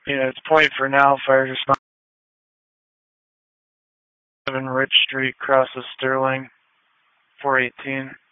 Yeah, it's point for now. Fire response. 7 Rich Street, crosses Sterling, 418.